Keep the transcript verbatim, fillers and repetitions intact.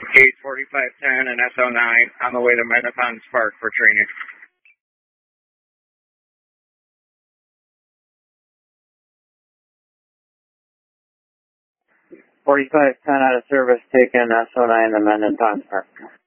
Case forty-five ten and S O nine on the way to Mendocino Park for training. forty-five ten out of service taken, S O nine to Mendocino Park.